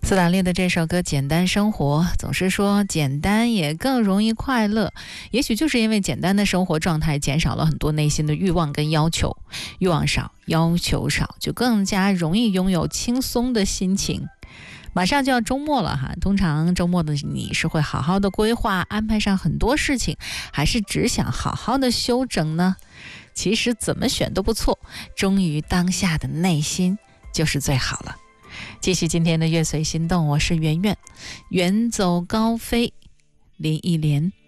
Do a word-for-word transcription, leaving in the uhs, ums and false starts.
斯坦利的这首歌《简单生活》，总是说简单也更容易快乐，也许就是因为简单的生活状态减少了很多内心的欲望跟要求，欲望少，要求少，就更加容易拥有轻松的心情。马上就要周末了哈，通常周末的你是会好好的规划安排上很多事情，还是只想好好的休整呢？其实怎么选都不错，忠于当下的内心就是最好了。继续今天的乐随心动，我是圆圆，远走高飞林忆莲。